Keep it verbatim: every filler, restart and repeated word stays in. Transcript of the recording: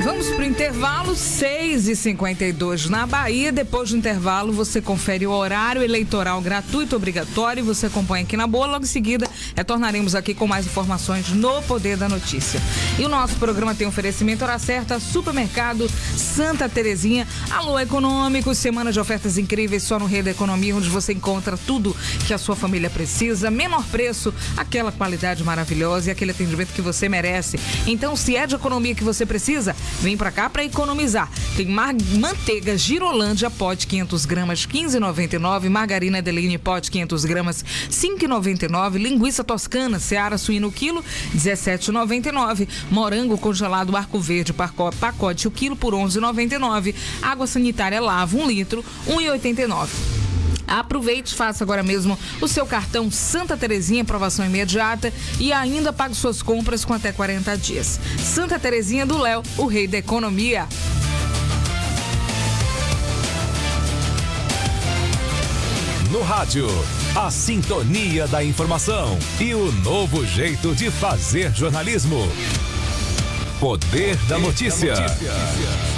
Vamos para o intervalo, seis e cinquenta e dois na Bahia. Depois do intervalo, você confere o horário eleitoral gratuito, obrigatório. Você acompanha aqui na Boa. Logo em seguida, retornaremos aqui com mais informações no Poder da Notícia. E o nosso programa tem oferecimento Hora Certa, Supermercado Santa Terezinha. Alô Econômico, semana de ofertas incríveis só no Rei da Economia, onde você encontra tudo que a sua família precisa. Menor preço, aquela qualidade maravilhosa e aquele atendimento que você merece. Então, se é de economia que você precisa, vem pra cá pra economizar. Tem mar... manteiga Girolândia, pote quinhentas gramas, quinze reais e noventa e nove centavos. Margarina Adeline, pote quinhentas gramas, cinco reais e noventa e nove centavos. Linguiça toscana, Seara suíno quilo, dezessete reais e noventa e nove centavos. Morango congelado Arco Verde, pacote o quilo por onze reais e noventa e nove centavos. Água sanitária Lava, um litro, um real e oitenta e nove centavos. Aproveite, faça agora mesmo o seu cartão Santa Terezinha, aprovação imediata, e ainda pague suas compras com até quarenta dias. Santa Terezinha do Léo, o rei da economia. No rádio, a sintonia da informação e o novo jeito de fazer jornalismo. Poder da Notícia.